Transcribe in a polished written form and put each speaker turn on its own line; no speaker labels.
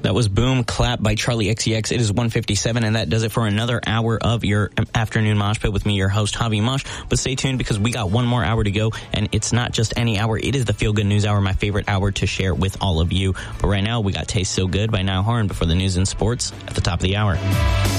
That was Boom Clap by Charlie XCX. It is 1:57, and that does it for another hour of your afternoon mosh pit with me, your host, Javi Mosh. But stay tuned because we got one more hour to go, and it's not just any hour. It is the Feel Good News Hour, my favorite hour to share with all of you. But right now, we got Taste So Good by Niall Horan before the news and sports at the top of the hour.